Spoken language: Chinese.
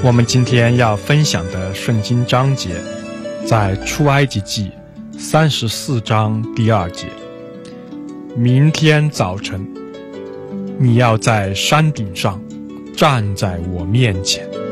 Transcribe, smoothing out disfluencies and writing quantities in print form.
我们今天要分享的圣经章节在出埃及记34章第2节。明天早晨，你要在山顶上站在我面前。